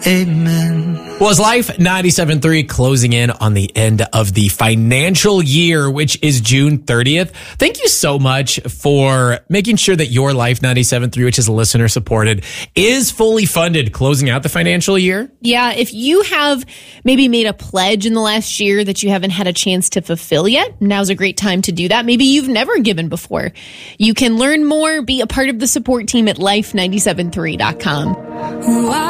Amen. Was Life 97.3 closing in on the end of the financial year, which is June 30th. Thank you so much for making sure that your Life 97.3, which is listener supported, is fully funded closing out the financial year. Yeah, if you have maybe made a pledge in the last year that you haven't had a chance to fulfill yet, now's a great time to do that. Maybe you've never given before. You can learn more, be a part of the support team at life973.com.